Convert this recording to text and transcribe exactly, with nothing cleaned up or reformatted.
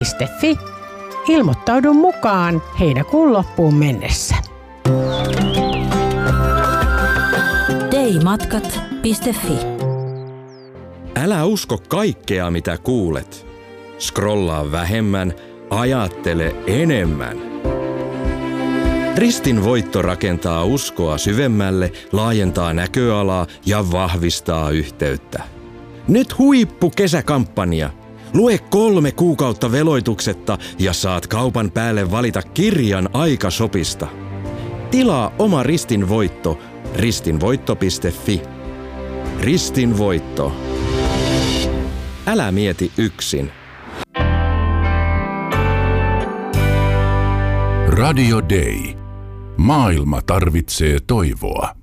piste fi. Ilmoittaudu mukaan heinäkuun loppuun mennessä. deimatkat piste fi. Älä usko kaikkea, mitä kuulet. Scrollaa vähemmän, ajattele enemmän. Ristin voitto rakentaa uskoa syvemmälle, laajentaa näköalaa ja vahvistaa yhteyttä. Nyt huippukesäkampanja. Lue kolme kuukautta veloituksetta ja saat kaupan päälle valita kirjan Aikashopista. Tilaa oma Ristin voitto ristinvoitto piste fi. Ristin voitto. Älä mieti yksin. Radio Day. Maailma tarvitsee toivoa.